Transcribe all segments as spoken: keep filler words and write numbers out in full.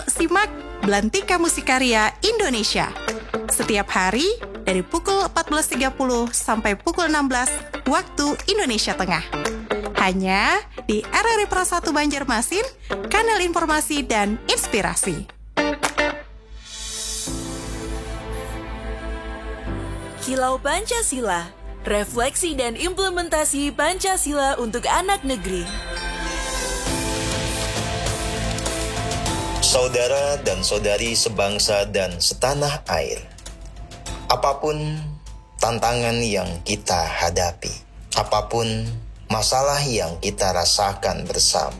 simak Belantika Musikarya Indonesia. Setiap hari dari pukul empat belas tiga puluh sampai pukul enam belas waktu Indonesia Tengah. Hanya di R R I Pro satu Banjarmasin, kanal informasi dan inspirasi. Kilau Pancasila, refleksi dan implementasi Pancasila untuk anak negeri. Saudara dan saudari sebangsa dan setanah air, apapun tantangan yang kita hadapi, apapun masalah yang kita rasakan bersama,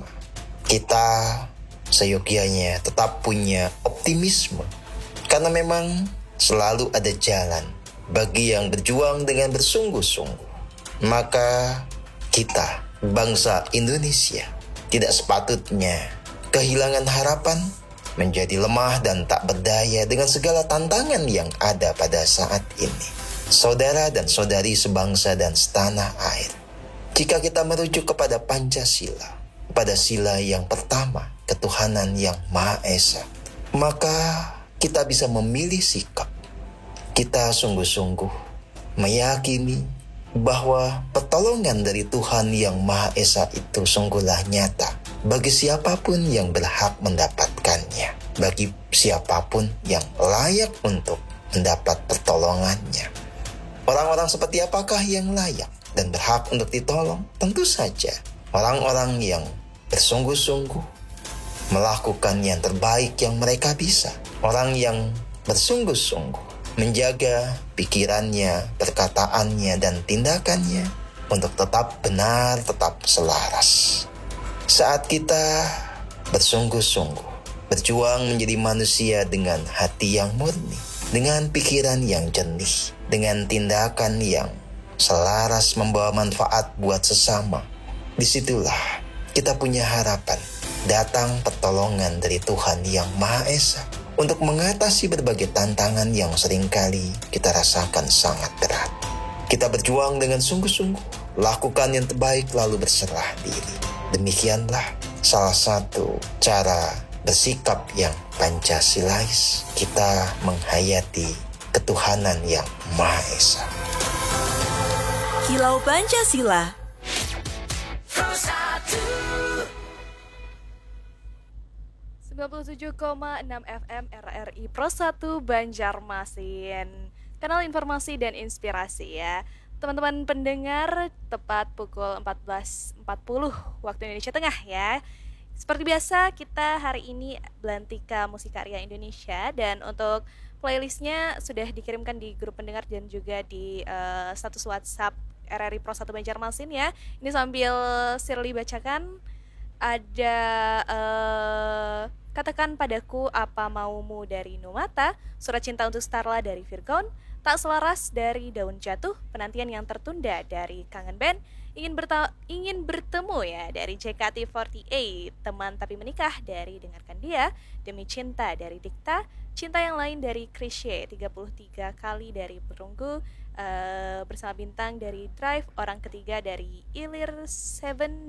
kita seyogyanya tetap punya optimisme, karena memang selalu ada jalan bagi yang berjuang dengan bersungguh-sungguh. Maka kita, bangsa Indonesia, tidak sepatutnya kehilangan harapan, menjadi lemah dan tak berdaya dengan segala tantangan yang ada pada saat ini. Saudara dan saudari sebangsa dan setanah air, jika kita merujuk kepada Pancasila, pada sila yang pertama, ketuhanan yang Maha Esa, maka kita bisa memilih sikap. Kita sungguh-sungguh meyakini bahwa pertolongan dari Tuhan yang Maha Esa itu sungguhlah nyata bagi siapapun yang berhak mendapatkannya, bagi siapapun yang layak untuk mendapat pertolongannya. Orang-orang seperti apakah yang layak dan berhak untuk ditolong? Tentu saja orang-orang yang bersungguh-sungguh melakukan yang terbaik yang mereka bisa. Orang yang bersungguh-sungguh menjaga pikirannya, perkataannya, dan tindakannya untuk tetap benar, tetap selaras. Saat kita bersungguh-sungguh berjuang menjadi manusia dengan hati yang murni, dengan pikiran yang jernih, dengan tindakan yang selaras membawa manfaat buat sesama, disitulah kita punya harapan datang pertolongan dari Tuhan yang Maha Esa untuk mengatasi berbagai tantangan yang seringkali kita rasakan sangat berat. Kita berjuang dengan sungguh-sungguh, lakukan yang terbaik lalu berserah diri. Demikianlah salah satu cara bersikap yang Pancasilais, kita menghayati ketuhanan yang Maha Esa. Kilau Pancasila. sembilan puluh tujuh koma enam F M R R I Pro satu Banjarmasin, kanal informasi dan inspirasi ya. Teman-teman pendengar, tepat pukul empat belas empat puluh waktu Indonesia Tengah ya. Seperti biasa, kita hari ini Belantika Musikarya Indonesia, dan untuk playlistnya sudah dikirimkan di grup pendengar dan juga di uh, status WhatsApp R R I Pro satu Banjarmasin ya. Ini sambil Shirley bacakan, ada uh, Katakan Padaku Apa Maumu dari Numata, Surat Cinta untuk Starla dari Virgon, Tak Selaras dari Daun Jatuh, Penantian yang Tertunda dari Kangen Band, Ingin, berta- ingin Bertemu ya dari J K T empat delapan, Teman Tapi Menikah dari Dengarkan Dia, Demi Cinta dari Dikta, Cinta Yang Lain dari Krisye, tiga puluh tiga Kali dari Perunggu, uh, Bersama Bintang dari Drive, Orang Ketiga dari Ilir tujuh